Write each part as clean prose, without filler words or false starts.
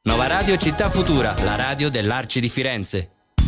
Nova Radio Città Futura, la radio dell'Arci di Firenze.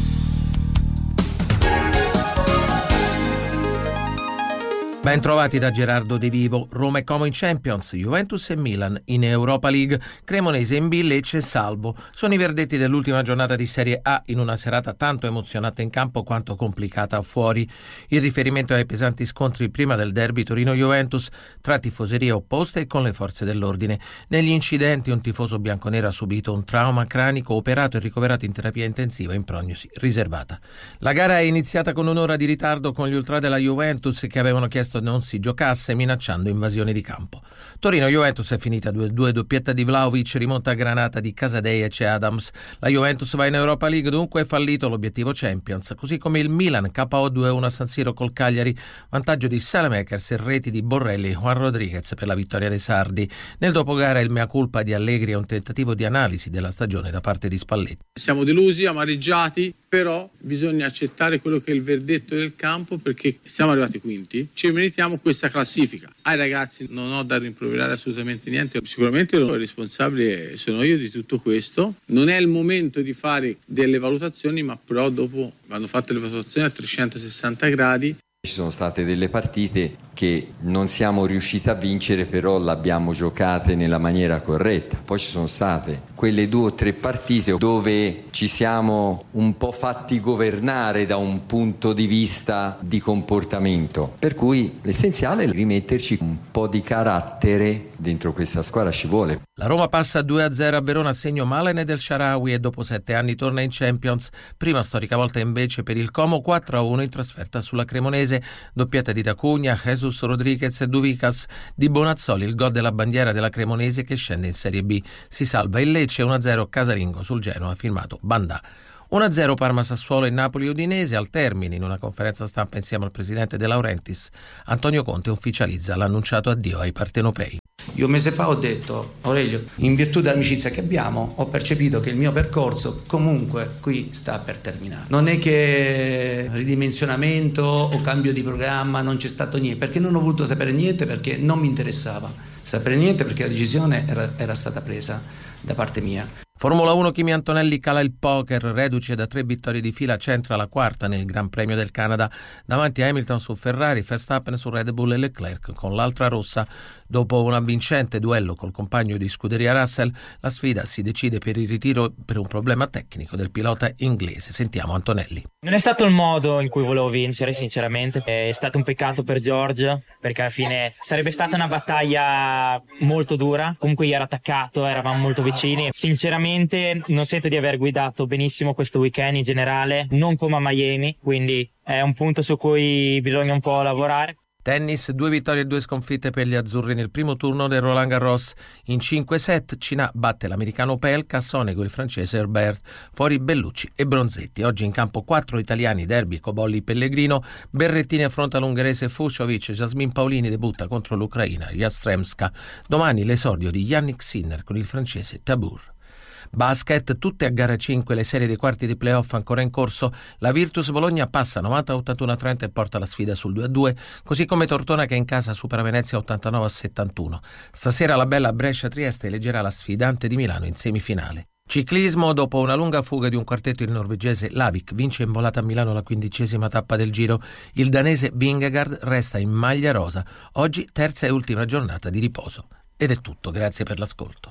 Ben trovati da Gerardo De Vivo. Roma e Como in Champions, Juventus e Milan in Europa League, Cremonese in B, Lecce e Salvo. Sono i verdetti dell'ultima giornata di Serie A in una serata tanto emozionante in campo quanto complicata fuori. Il riferimento ai pesanti scontri prima del derby Torino-Juventus tra tifoserie opposte e con le forze dell'ordine. Negli incidenti un tifoso bianconero ha subito un trauma cranico, operato e ricoverato in terapia intensiva in prognosi riservata. La gara è iniziata con un'ora di ritardo con gli ultra della Juventus che avevano chiesto non si giocasse, minacciando invasione di campo. Torino-Juventus è finita 2-2, doppietta di Vlahovic, rimonta a Granata di Casadei e Adams. La Juventus va in Europa League, dunque è fallito l'obiettivo Champions, così come il Milan KO 2-1 a San Siro col Cagliari, vantaggio di Saelemaekers e reti di Borrelli e Juan Rodriguez per la vittoria dei sardi. Nel dopogara il mea culpa di Allegri è un tentativo di analisi della stagione da parte di Spalletti. Siamo delusi, amareggiati, però bisogna accettare quello che è il verdetto del campo, perché siamo arrivati quinti, ci meritiamo questa classifica. Ai ragazzi non ho da rimproverare assolutamente niente, sicuramente il responsabile sono io di tutto questo. Non è il momento di fare delle valutazioni, ma però dopo vanno fatte le valutazioni a 360 gradi. Ci sono state delle partite che non siamo riusciti a vincere, però l'abbiamo giocate nella maniera corretta. Poi ci sono state quelle 2 o 3 partite dove ci siamo un po' fatti governare da un punto di vista di comportamento. Per cui l'essenziale è rimetterci un po' di carattere dentro questa squadra, ci vuole. La Roma passa 2-0 a Verona a segno Malen e del Shaarawy e dopo 7 anni torna in Champions. Prima storica volta invece per il Como, 4-1 in trasferta sulla Cremonese. Doppietta di D'Acugna, Jesus Rodriguez e Duvicas. Di Bonazzoli il gol della bandiera della Cremonese che scende in Serie B. Si salva il Lecce, 1-0 casalingo sul Genoa firmato Bandà. 1-0 Parma-Sassuolo e Napoli-Udinese al termine. In una conferenza stampa insieme al presidente De Laurentiis, Antonio Conte ufficializza l'annunciato addio ai partenopei. Io un mese fa ho detto: Aurelio, in virtù dell'amicizia che abbiamo, ho percepito che il mio percorso comunque qui sta per terminare. Non è che ridimensionamento o cambio di programma, non c'è stato niente, perché non ho voluto sapere niente, perché non mi interessava sapere niente, perché la decisione era stata presa da parte mia. Formula 1, Kimi Antonelli cala il poker, reduce da 3 vittorie di fila, centra la quarta nel Gran Premio del Canada, davanti a Hamilton su Ferrari, Verstappen su Red Bull e Leclerc con l'altra rossa. Dopo un avvincente duello col compagno di scuderia Russell, la sfida si decide per il ritiro per un problema tecnico del pilota inglese. Sentiamo Antonelli. Non è stato il modo in cui volevo vincere, sinceramente. È stato un peccato per George, perché alla fine sarebbe stata una battaglia molto dura. Comunque io ero attaccato, eravamo molto vicini. Sinceramente non sento di aver guidato benissimo questo weekend in generale, non come a Miami, quindi è un punto su cui bisogna un po' lavorare. Tennis, 2 vittorie e 2 sconfitte per gli azzurri nel primo turno del Roland Garros. In 5 set Cina batte l'americano Pelka, Sonego il francese Herbert, fuori Bellucci e Bronzetti. Oggi in campo 4 italiani, Derby, Cobolli, Pellegrino, Berrettini affronta l'ungherese Fucsovic, Jasmine Paolini debutta contro l'Ucraina Jastremska. Domani l'esordio di Yannick Sinner con il francese Tabur. Basket, tutte a gara 5 le serie dei quarti di playoff ancora in corso. La Virtus Bologna passa 90-81-30 e porta la sfida sul 2-2, così come Tortona che in casa supera Venezia 89-71. Stasera la bella Brescia-Trieste leggerà la sfidante di Milano in semifinale. Ciclismo, dopo una lunga fuga di un quartetto, il norvegese Lavik vince in volata a Milano la 15ª tappa del Giro. Il danese Vingegaard resta in maglia rosa. Oggi terza e ultima giornata di riposo. Ed è tutto, grazie per l'ascolto.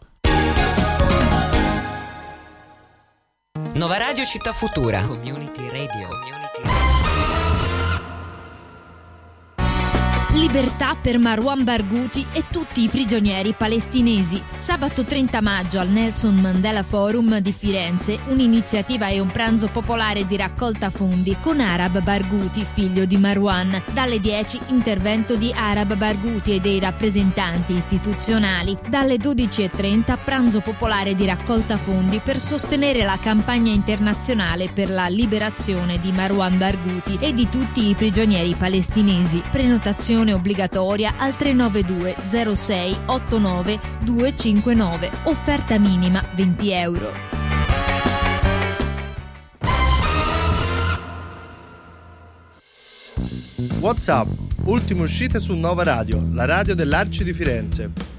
Nova Radio Città Futura. Community Radio. Libertà per Marwan Barghouti e tutti i prigionieri palestinesi. Sabato 30 maggio al Nelson Mandela Forum di Firenze, un'iniziativa e un pranzo popolare di raccolta fondi con Arab Barghouti, figlio di Marwan. Dalle 10 intervento di Arab Barghouti e dei rappresentanti istituzionali. Dalle 12:30 pranzo popolare di raccolta fondi per sostenere la campagna internazionale per la liberazione di Marwan Barghouti e di tutti i prigionieri palestinesi. Prenotazione obbligatoria al 392 06 89 259. Offerta minima €20. WhatsApp, ultime uscite su Nova Radio, la radio dell'Arci di Firenze.